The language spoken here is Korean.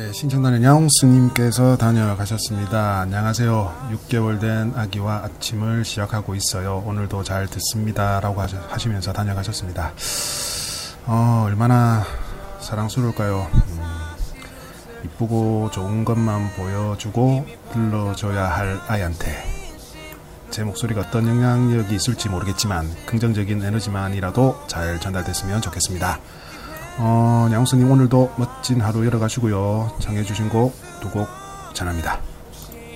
네, 신청단의 냐옹스님께서 다녀가셨습니다. 안녕하세요. 6개월 된 아기와 아침을 시작하고 있어요. 오늘도 잘 듣습니다. 라고 하시면서 다녀가셨습니다. 얼마나 사랑스러울까요? 이쁘고 좋은 것만 보여주고 들러줘야 할 아이한테 제 목소리가 어떤 영향력이 있을지 모르겠지만 긍정적인 에너지만이라도 잘 전달됐으면 좋겠습니다. 냐옹스님 오늘도 멋진 하루 열어가시고요. 청해주신 곡 2곡 전합니다.